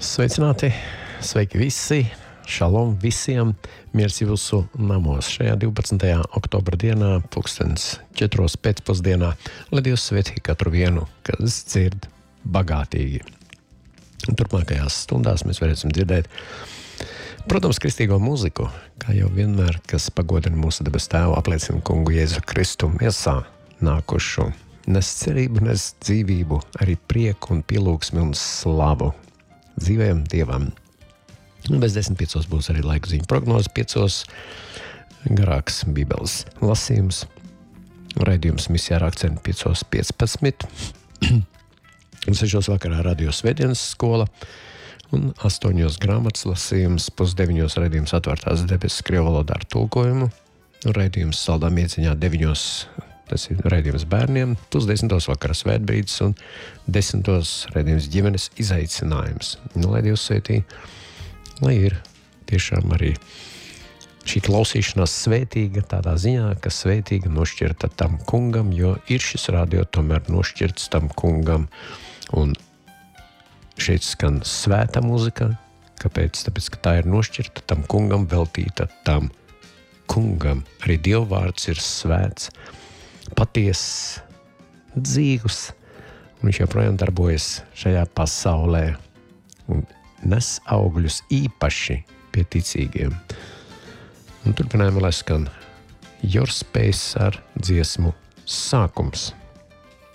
Sveicināti, sveiki visi, šalom visiem, miers jūsu namos šajā 12. oktobra dienā, 4. pēcpusdienā, lai Dievs svētī katru vienu, kas dzird bagātīgi. Un turpmākajās stundās mēs varēsim dzirdēt, protams, kristīgo mūziku, kā jau vienmēr, kas pagodina mūsu debes tēvu, apliecina kungu Jēzu Kristu miesā nākušu, nes cerību, nes dzīvību, arī prieku un pielūgsmi un slavu dzīvējam Dievam. Un bez 10:05 būs arī laika ziņu prognoze, 5 garāks Bībeles lasījums, raidījums misijā ar akcentu 5:15, un 6 vakarā radio svētdienas skola, un 8 grāmatas lasījums, 8:30 raidījums atvērtās debesis krievu valodā ar tulkojumu, un raidījums saldā mieciņā 9. Tas ir raidījums bērniem, 10:00 vakarā svētbrīdis un 10:00 raidījums ģimenes izaicinājums. Nu, lai Dievs svētī, lai ir tiešām arī šī klausīšanās svētīga tādā ziņā, ka svētīga nošķirta tam kungam, jo ir šis radio tomēr nošķirts tam kungam. Un šeit skan svēta muzika. Kāpēc? Tāpēc, ka tā ir nošķirta tam kungam, veltīta tam kungam. Arī Dieva vārds ir svēts, patiess, dzīvs, un viņš joprojām darbojas šajā pasaulē un nes augļus īpaši pie ticīgiem. Un turpinājumā, lai skan Your Space ar dziesmu Sākums.